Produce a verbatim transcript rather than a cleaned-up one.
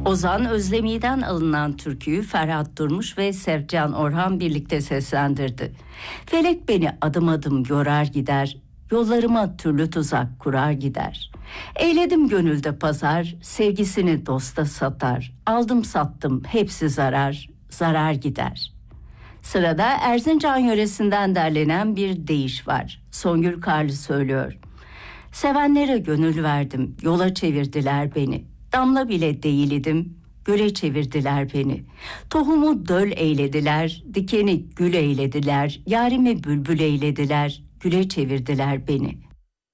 Ozan Özdemi'den alınan türküyü Ferhat Durmuş ve Sevcan Orhan birlikte seslendirdi. Felek beni adım adım yorar gider, yollarıma türlü tuzak kurar gider. Eyledim gönülde pazar, sevgisini dosta satar. Aldım sattım hepsi zarar, zarar gider. Sırada Erzincan yöresinden derlenen bir deyiş var. Songül Karlı söylüyor. Sevenlere gönül verdim, yola çevirdiler beni. Damla bile değil idim, göle çevirdiler beni. Tohumu döl eylediler, dikeni gül eylediler. Yarimi bülbül eylediler, güle çevirdiler beni.